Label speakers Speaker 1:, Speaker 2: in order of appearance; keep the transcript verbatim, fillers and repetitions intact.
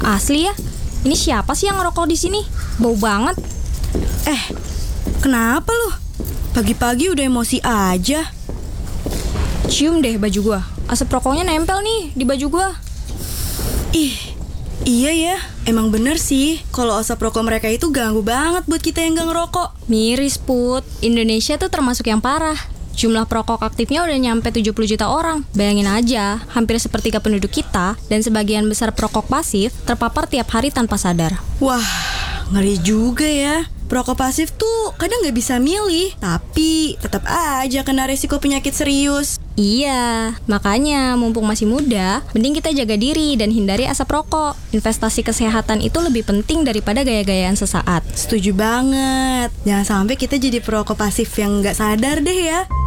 Speaker 1: Asli ya? Ini siapa sih yang ngerokok di sini? Bau banget.
Speaker 2: Eh, kenapa lu? Pagi-pagi udah emosi aja.
Speaker 1: Cium deh baju gua. Asap rokoknya nempel nih di baju gua.
Speaker 2: Ih, iya ya. Emang bener sih, kalau asap rokok mereka itu ganggu banget buat kita yang gak ngerokok.
Speaker 1: Miris, Put. Indonesia tuh termasuk yang parah. Jumlah perokok aktifnya udah nyampe tujuh puluh juta orang. Bayangin aja, hampir sepertiga penduduk kita dan sebagian besar perokok pasif terpapar tiap hari tanpa sadar.
Speaker 2: Wah, ngeri juga ya. Perokok pasif tuh kadang gak bisa milih, tapi tetap aja kena resiko penyakit serius.
Speaker 1: Iya, makanya mumpung masih muda, mending kita jaga diri dan hindari asap rokok. Investasi kesehatan itu lebih penting daripada gaya-gayaan sesaat.
Speaker 2: Setuju banget. Jangan sampai kita jadi perokok pasif yang gak sadar deh ya.